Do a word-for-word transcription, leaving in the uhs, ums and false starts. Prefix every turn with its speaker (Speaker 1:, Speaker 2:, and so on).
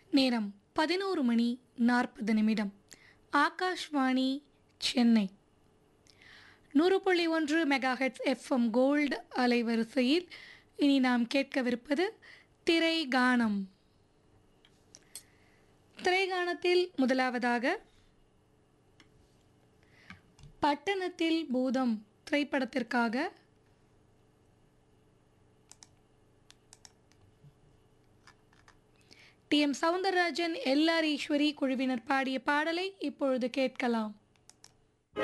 Speaker 1: நேரம் பதினோரு மணி நாற்பது நிமிடம். ஆகாஷ்வாணி சென்னை நூறு புள்ளி ஒன்று மெகாஹெட்ஸ் எஃப்எம் கோல்டு அலைவரிசையில் இனி நாம் கேட்கவிருப்பது திரைகானம். திரைகானத்தில் முதலாவதாக பட்டணத்தில் பூதம் திரைப்படத்திற்காக D M Soundararajan, L R Eswari குழுவினர் பாடிய பாடலை இப்பொழுது கேட்கலாம்.